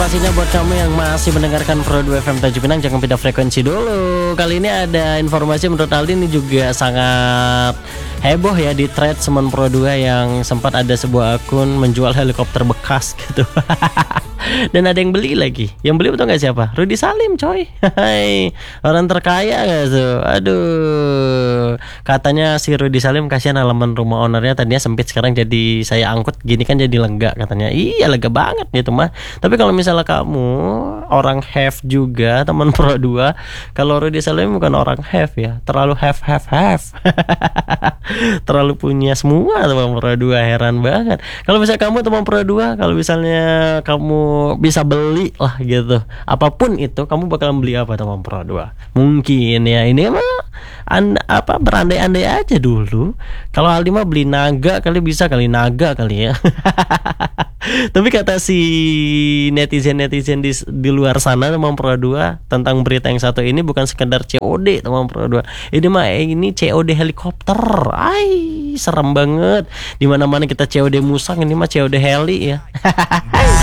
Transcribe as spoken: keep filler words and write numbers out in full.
pastinya buat kamu yang masih mendengarkan Pro dua F M Tanjung Pinang, jangan pindah frekuensi dulu. Kali ini ada informasi menurut Aldi ini juga sangat heboh ya di thread Semen Pro dua, yang sempat ada sebuah akun menjual helikopter bekas gitu. Dan ada yang beli lagi. Yang beli betul gak siapa? Rudy Salim coy. Hai, orang terkaya gak tuh? Aduh. Katanya si Rudy Salim kasihan halaman rumah ownernya tadinya sempit, sekarang jadi saya angkut gini kan jadi lega katanya. Iya lega banget gitu mah. Tapi kalau misalnya kamu orang have juga teman Pro dua, kalau Rudy Salim bukan orang have ya, terlalu have have have. Terlalu punya semua teman Pro dua, heran banget. Kalau misalnya kamu teman Pro dua, kalau misalnya kamu bisa beli lah gitu, apapun itu, kamu bakalan beli apa teman Pro dua? Mungkin ya ini mah anda, apa berandai-andai aja dulu. Kalau Aldi mah beli naga kali, bisa kali naga kali ya. Tapi kata si netizen-netizen di, di luar sana teman Pro dua tentang berita yang satu ini bukan sekedar C O D teman Pro dua. Ini mah ini C O D helikopter. Ay, serem banget. Dimana-mana kita C O D musang, ini mah C O D heli ya.